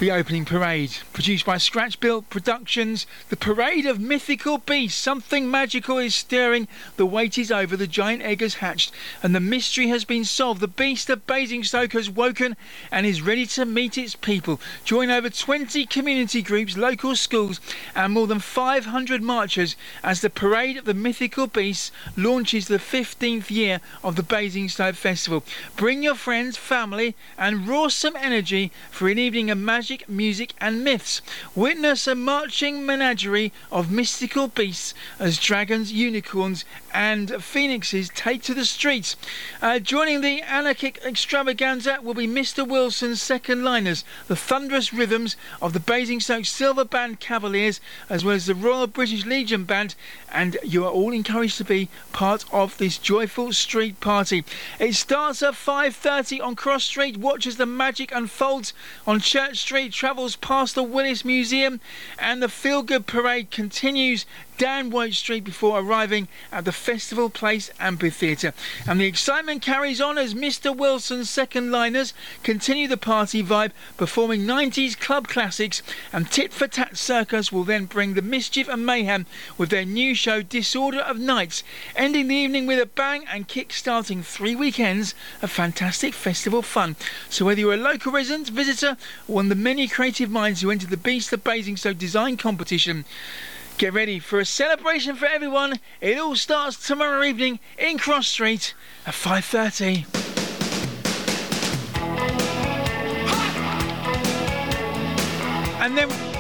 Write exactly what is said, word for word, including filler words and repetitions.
The opening parade, produced by Scratch Built Productions, the parade of mythical beasts. Something magical is stirring. The wait is over. The giant egg has hatched, and the mystery has been solved. The beast of Basingstoke has woken and is ready to meet its people. Join over twenty community groups, local schools, and more than five hundred marchers as the parade of the mythical beasts launches the fifteenth year of the Basingstoke Festival. Bring your friends, family, and raw some energy for an evening of magic, music and myths. Witness a marching menagerie of mystical beasts as dragons, unicorns and phoenixes take to the streets. Uh, joining the anarchic extravaganza will be Mister Wilson's second liners, the thunderous rhythms of the Basingstoke Silver Band Cavaliers, as well as the Royal British Legion Band, and you are all encouraged to be part of this joyful street party. It starts at five thirty on Cross Street. Watch as the magic unfolds on Church Street, travels past the Willis Museum, and the Feel Good Parade continues down White Street before arriving at the Festival Place Amphitheatre. And the excitement carries on as Mister Wilson's second liners continue the party vibe, performing nineties club classics, and Tit for Tat Circus will then bring the mischief and mayhem with their new show Disorder of Nights, ending the evening with a bang and kick-starting three weekends of fantastic festival fun. So whether you're a local resident, visitor, or one of the many creative minds who entered the Beast of Basingstoke design competition, get ready for a celebration for everyone. It all starts tomorrow evening in Cross Street at five thirty. And then